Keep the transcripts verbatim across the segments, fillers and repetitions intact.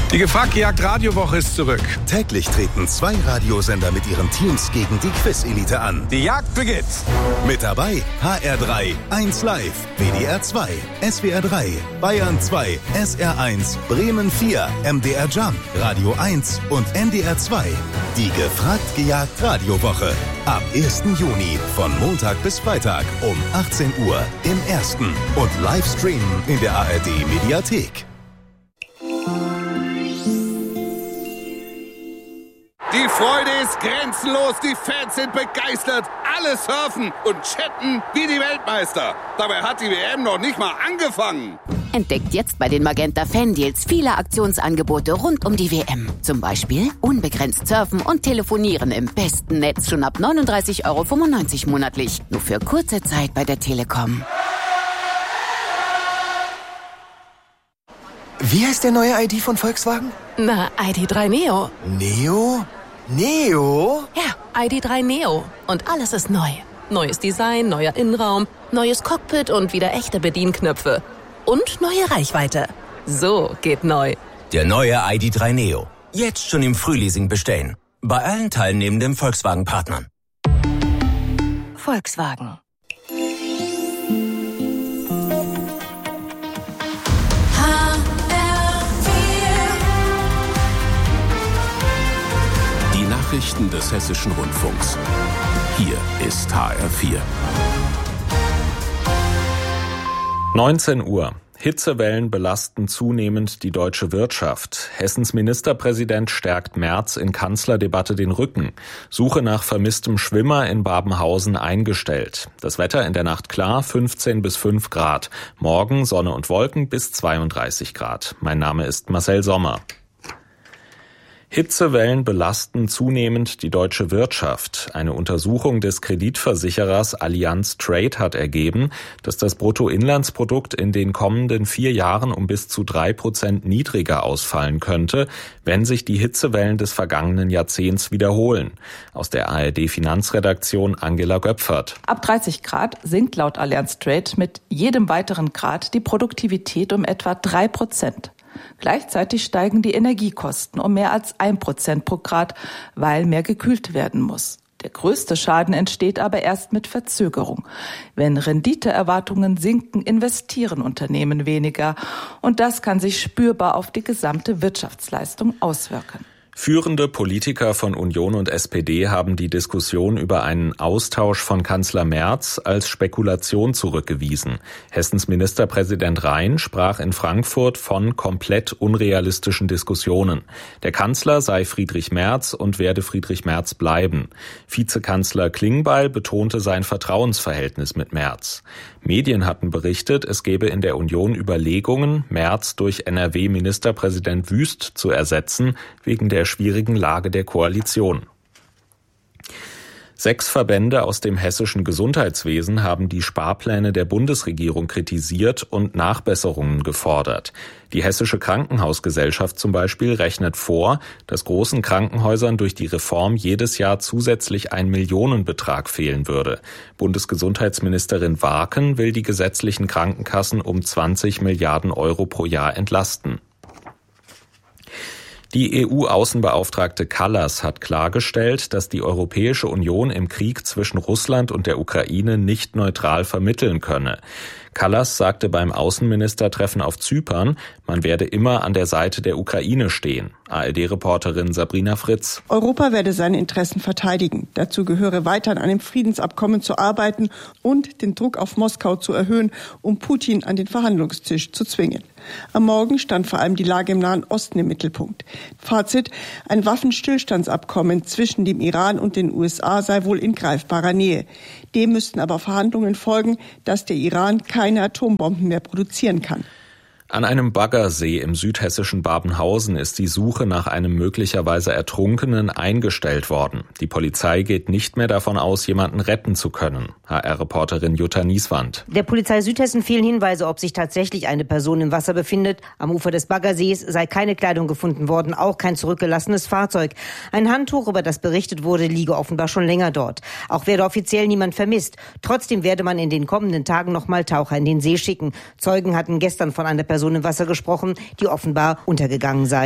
Die Gefragt-Gejagt-Radiowoche ist zurück. Täglich treten zwei Radiosender mit ihren Teams gegen die Quiz-Elite an. Die Jagd beginnt. Mit dabei H R drei, eins Live, W D R zwei, S W R drei, Bayern zwei, S R eins, Bremen vier, M D R Jump, Radio eins und N D R zwei. Die Gefragt-Gejagt-Radiowoche. Ab ersten Juni von Montag bis Freitag um achtzehn Uhr im Ersten und Livestreamen in der A R D-Mediathek. Die Freude ist grenzenlos, die Fans sind begeistert, alle surfen und chatten wie die Weltmeister. Dabei hat die W M noch nicht mal angefangen. Entdeckt jetzt bei den Magenta Fan-Deals viele Aktionsangebote rund um die W M. Zum Beispiel unbegrenzt surfen und telefonieren im besten Netz schon ab neununddreißig Euro fünfundneunzig monatlich. Nur für kurze Zeit bei der Telekom. Wie heißt der neue I D von Volkswagen? Na, I D drei Neo. Neo? Neo? Ja, I D drei Neo. Und alles ist neu. Neues Design, neuer Innenraum, neues Cockpit und wieder echte Bedienknöpfe. Und neue Reichweite. So geht neu. Der neue I D drei Neo. Jetzt schon im Frühleasing bestellen. Bei allen teilnehmenden Volkswagen-Partnern. Volkswagen. Nachrichten des Hessischen Rundfunks. Hier ist H R vier. neunzehn Uhr. Hitzewellen belasten zunehmend die deutsche Wirtschaft. Hessens Ministerpräsident stärkt Merz in Kanzlerdebatte den Rücken. Suche nach vermisstem Schwimmer in Babenhausen eingestellt. Das Wetter in der Nacht klar, fünfzehn bis fünf Grad. Morgen Sonne und Wolken bis zweiunddreißig Grad. Mein Name ist Marcel Sommer. Hitzewellen belasten zunehmend die deutsche Wirtschaft. Eine Untersuchung des Kreditversicherers Allianz Trade hat ergeben, dass das Bruttoinlandsprodukt in den kommenden vier Jahren um bis zu drei Prozent niedriger ausfallen könnte, wenn sich die Hitzewellen des vergangenen Jahrzehnts wiederholen. Aus der A R D-Finanzredaktion Angela Göpfert. Ab dreißig Grad sinkt laut Allianz Trade mit jedem weiteren Grad die Produktivität um etwa drei Prozent. Gleichzeitig steigen die Energiekosten um mehr als ein Prozent pro Grad, weil mehr gekühlt werden muss. Der größte Schaden entsteht aber erst mit Verzögerung. Wenn Renditeerwartungen sinken, investieren Unternehmen weniger. Und das kann sich spürbar auf die gesamte Wirtschaftsleistung auswirken. Führende Politiker von Union und S P D haben die Diskussion über einen Austausch von Kanzler Merz als Spekulation zurückgewiesen. Hessens Ministerpräsident Rhein sprach in Frankfurt von komplett unrealistischen Diskussionen. Der Kanzler sei Friedrich Merz und werde Friedrich Merz bleiben. Vizekanzler Klingbeil betonte sein Vertrauensverhältnis mit Merz. Medien hatten berichtet, es gebe in der Union Überlegungen, Merz durch N R W-Ministerpräsident Wüst zu ersetzen, wegen der schwierigen Lage der Koalition. Sechs Verbände aus dem hessischen Gesundheitswesen haben die Sparpläne der Bundesregierung kritisiert und Nachbesserungen gefordert. Die Hessische Krankenhausgesellschaft zum Beispiel rechnet vor, dass großen Krankenhäusern durch die Reform jedes Jahr zusätzlich ein Millionenbetrag fehlen würde. Bundesgesundheitsministerin Warken will die gesetzlichen Krankenkassen um zwanzig Milliarden Euro pro Jahr entlasten. Die E U-Außenbeauftragte Kallas hat klargestellt, dass die Europäische Union im Krieg zwischen Russland und der Ukraine nicht neutral vermitteln könne. Kallas sagte beim Außenministertreffen auf Zypern, man werde immer an der Seite der Ukraine stehen. A R D-Reporterin Sabrina Fritz. Europa werde seine Interessen verteidigen. Dazu gehöre weiter an einem Friedensabkommen zu arbeiten und den Druck auf Moskau zu erhöhen, um Putin an den Verhandlungstisch zu zwingen. Am Morgen stand vor allem die Lage im Nahen Osten im Mittelpunkt. Fazit: Ein Waffenstillstandsabkommen zwischen dem Iran und den U S A sei wohl in greifbarer Nähe. Dem müssten aber Verhandlungen folgen, dass der Iran keine Atombomben mehr produzieren kann. An einem Baggersee im südhessischen Babenhausen ist die Suche nach einem möglicherweise Ertrunkenen eingestellt worden. Die Polizei geht nicht mehr davon aus, jemanden retten zu können. H R-Reporterin Jutta Nieswand. Der Polizei Südhessen fehlen Hinweise, ob sich tatsächlich eine Person im Wasser befindet. Am Ufer des Baggersees sei keine Kleidung gefunden worden, auch kein zurückgelassenes Fahrzeug. Ein Handtuch, über das berichtet wurde, liege offenbar schon länger dort. Auch werde offiziell niemand vermisst. Trotzdem werde man in den kommenden Tagen nochmal Taucher in den See schicken. Zeugen hatten gestern von einer Person im Wasser gesprochen, die offenbar untergegangen sei.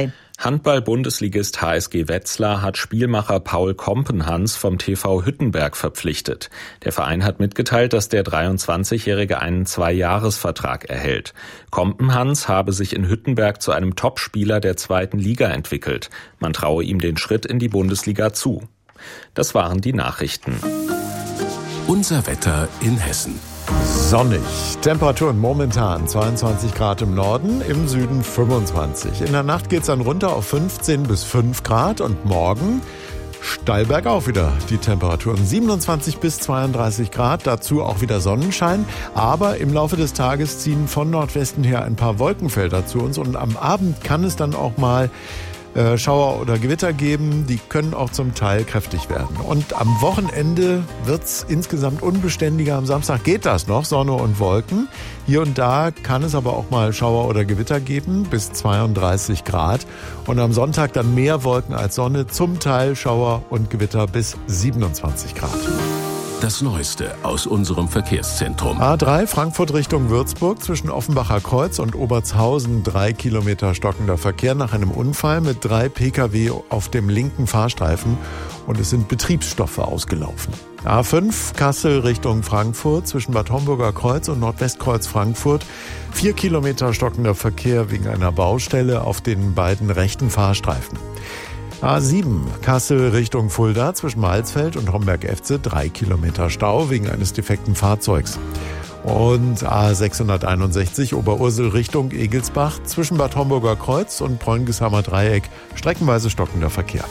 Handball-Bundesligist H S G Wetzlar hat Spielmacher Paul Kompenhans vom T V Hüttenberg verpflichtet. Der Verein hat mitgeteilt, dass der dreiundzwanzigjährige einen Zwei-Jahres-Vertrag erhält. Kompenhans habe sich in Hüttenberg zu einem Topspieler der zweiten Liga entwickelt. Man traue ihm den Schritt in die Bundesliga zu. Das waren die Nachrichten. Unser Wetter in Hessen. Sonnig. Temperaturen momentan zweiundzwanzig Grad im Norden, im Süden fünfundzwanzig. In der Nacht geht's dann runter auf fünfzehn bis fünf Grad und morgen steil bergauf wieder die Temperaturen. siebenundzwanzig bis zweiunddreißig Grad, dazu auch wieder Sonnenschein. Aber im Laufe des Tages ziehen von Nordwesten her ein paar Wolkenfelder zu uns und am Abend kann es dann auch mal Äh, Schauer oder Gewitter geben, die können auch zum Teil kräftig werden. Und am Wochenende wird's insgesamt unbeständiger. Am Samstag geht das noch, Sonne und Wolken. Hier und da kann es aber auch mal Schauer oder Gewitter geben, bis zweiunddreißig Grad. Und am Sonntag dann mehr Wolken als Sonne, zum Teil Schauer und Gewitter bis siebenundzwanzig Grad. Das Neueste aus unserem Verkehrszentrum. A drei Frankfurt Richtung Würzburg zwischen Offenbacher Kreuz und Obertshausen. Drei Kilometer stockender Verkehr nach einem Unfall mit drei Pkw auf dem linken Fahrstreifen. Und es sind Betriebsstoffe ausgelaufen. A fünf Kassel Richtung Frankfurt zwischen Bad Homburger Kreuz und Nordwestkreuz Frankfurt. Vier Kilometer stockender Verkehr wegen einer Baustelle auf den beiden rechten Fahrstreifen. A sieben Kassel Richtung Fulda zwischen Malsfeld und Homberg-Efze, drei Kilometer Stau wegen eines defekten Fahrzeugs. Und A sechshunderteinundsechzig Oberursel Richtung Egelsbach zwischen Bad Homburger Kreuz und Preungesheimer Dreieck, streckenweise stockender Verkehr.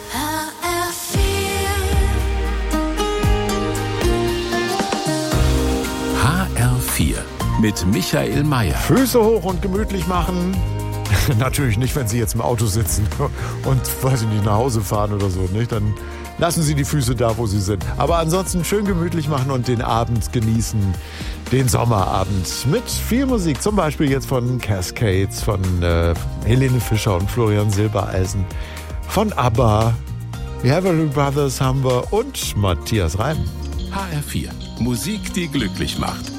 H R vier mit Michael Mayer. Füße hoch und gemütlich machen. Natürlich nicht, wenn Sie jetzt im Auto sitzen und, weiß ich nicht, nach Hause fahren oder so, nicht? Dann lassen Sie die Füße da, wo sie sind. Aber ansonsten schön gemütlich machen und den Abend genießen, den Sommerabend mit viel Musik. Zum Beispiel jetzt von Cascades, von äh, Helene Fischer und Florian Silbereisen, von ABBA, die Everly Brothers haben wir und Matthias Reim. H R vier, Musik, die glücklich macht.